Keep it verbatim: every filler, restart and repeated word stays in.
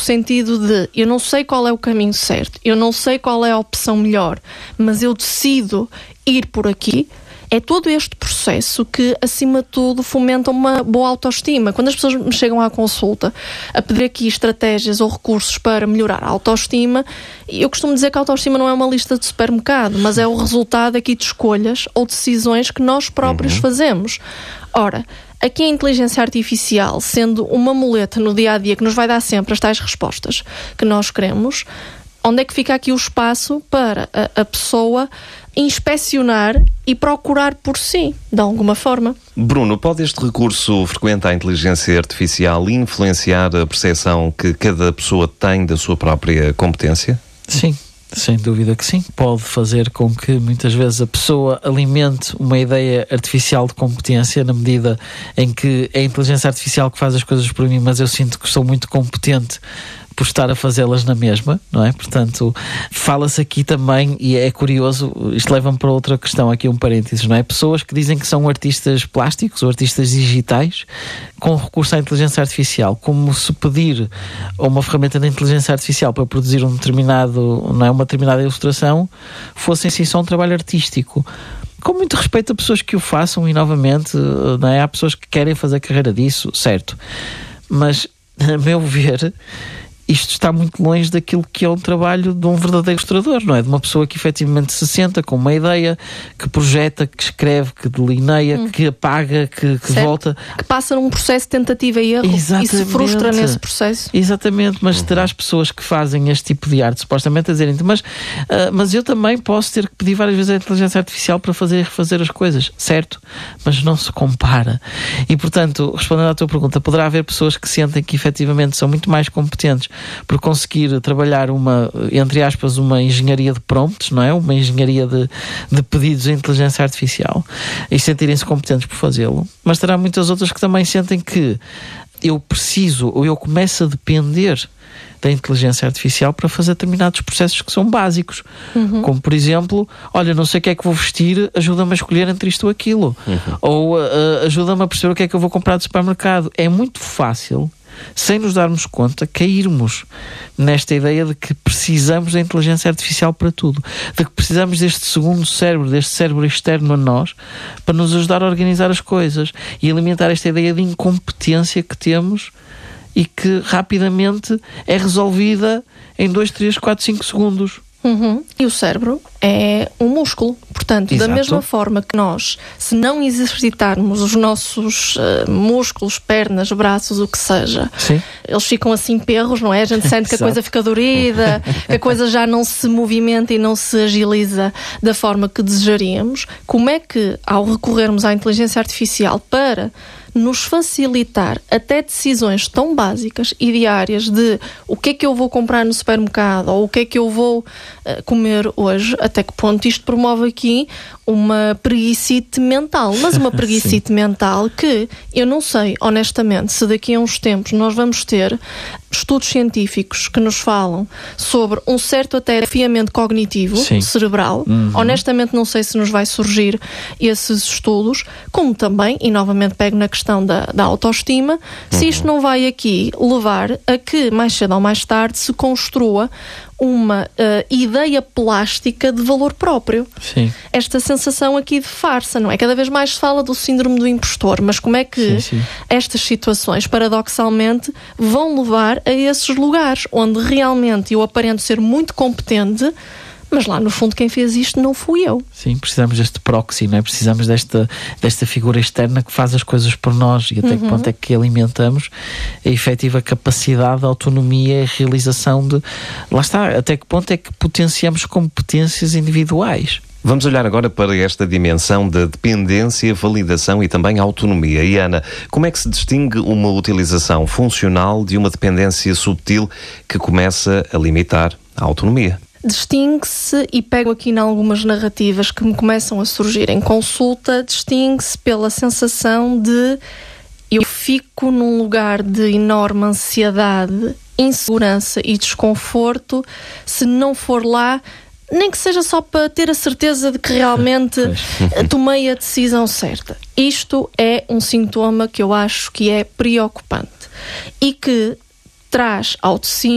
sentido de eu não sei qual é o caminho certo, eu não sei qual é a opção melhor, mas eu decido ir por aqui. É todo este processo que, acima de tudo, fomenta uma boa autoestima. Quando as pessoas me chegam à consulta a pedir aqui estratégias ou recursos para melhorar a autoestima, eu costumo dizer que a autoestima não é uma lista de supermercado, mas é o resultado aqui de escolhas ou decisões que nós próprios uhum. fazemos. Ora, aqui a inteligência artificial, sendo uma muleta no dia-a-dia que nos vai dar sempre as tais respostas que nós queremos, onde é que fica aqui o espaço para a, a pessoa inspecionar e procurar por si, de alguma forma? Bruno, pode este recurso frequente à inteligência artificial influenciar a percepção que cada pessoa tem da sua própria competência? Sim. Sem dúvida que sim. Pode fazer com que muitas vezes a pessoa alimente uma ideia artificial de competência, na medida em que é a inteligência artificial que faz as coisas por mim, mas eu sinto que sou muito competente por estar a fazê-las na mesma, não é? Portanto, fala-se aqui também, e é curioso, isto leva-me para outra questão, aqui um parênteses, não é? Pessoas que dizem que são artistas plásticos ou artistas digitais com recurso à inteligência artificial, como se pedir a uma ferramenta da inteligência artificial para produzir um determinado, não é, uma determinada ilustração, fosse em si só um trabalho artístico. Com muito respeito a pessoas que o façam, e novamente, não é? Há pessoas que querem fazer carreira disso, certo? Mas, a meu ver, isto está muito longe daquilo que é um trabalho de um verdadeiro ilustrador, não é? De uma pessoa que efetivamente se senta com uma ideia, que projeta, que escreve, que delineia, hum. que apaga, que, que volta. Que passa num processo de tentativa e erro. Exatamente. E se frustra nesse processo. Exatamente, mas terás pessoas que fazem este tipo de arte, supostamente a dizerem, mas, uh, mas eu também posso ter que pedir várias vezes a inteligência artificial para fazer e refazer as coisas, certo? Mas não se compara. E, portanto, respondendo à tua pergunta, poderá haver pessoas que sentem que efetivamente são muito mais competentes por conseguir trabalhar uma, entre aspas, uma engenharia de prompts, não é? Uma engenharia de, de pedidos à inteligência artificial, e sentirem-se competentes por fazê-lo. Mas terá muitas outras que também sentem que eu preciso, ou eu começo a depender da inteligência artificial para fazer determinados processos que são básicos. Uhum. Como, por exemplo, olha, não sei o que é que vou vestir, ajuda-me a escolher entre isto ou aquilo. Uhum. Ou uh, ajuda-me a perceber o que é que eu vou comprar do supermercado. É muito fácil, sem nos darmos conta, cairmos nesta ideia de que precisamos da inteligência artificial para tudo, de que precisamos deste segundo cérebro, deste cérebro externo a nós, para nos ajudar a organizar as coisas e alimentar esta ideia de incompetência que temos e que rapidamente é resolvida em dois, três, quatro, cinco segundos. Uhum. E o cérebro é um músculo. Portanto, Exato. Da mesma forma que nós, se não exercitarmos os nossos uh, músculos, pernas, braços, o que seja, Sim. eles ficam assim perros, não é? A gente sente que a coisa fica dorida, que a coisa já não se movimenta e não se agiliza da forma que desejaríamos. Como é que, ao recorrermos à inteligência artificial para nos facilitar até decisões tão básicas e diárias de o que é que eu vou comprar no supermercado ou o que é que eu vou uh, comer hoje, até que ponto isto promove aqui uma preguicite mental, mas uma preguicite mental que eu não sei, honestamente, se daqui a uns tempos nós vamos ter estudos científicos que nos falam sobre um certo até atrofiamento cognitivo Sim. cerebral. Uhum. Honestamente não sei se nos vai surgir esses estudos, como também, e novamente pego na questão da, da autoestima, uhum. se isto não vai aqui levar a que mais cedo ou mais tarde se construa uma uh, ideia plástica de valor próprio. Sim. Esta sensação aqui de farsa, não é? Cada vez mais se fala do síndrome do impostor, mas como é que sim, sim. estas situações, paradoxalmente, vão levar a esses lugares onde realmente eu aparento ser muito competente, mas lá no fundo quem fez isto não fui eu. Sim, precisamos deste proxy, não é? Precisamos desta, desta figura externa que faz as coisas por nós, e até uhum. que ponto é que alimentamos a efetiva capacidade, a autonomia e a realização de... Lá está, até que ponto é que potenciamos competências individuais. Vamos olhar agora para esta dimensão da dependência, validação e também autonomia. E Ana, como é que se distingue uma utilização funcional de uma dependência subtil que começa a limitar a autonomia? Distingue-se, e pego aqui em algumas narrativas que me começam a surgir em consulta, distingue-se pela sensação de eu fico num lugar de enorme ansiedade, insegurança e desconforto se não for lá, nem que seja só para ter a certeza de que realmente tomei a decisão certa. Isto é um sintoma que eu acho que é preocupante e que traz autoestima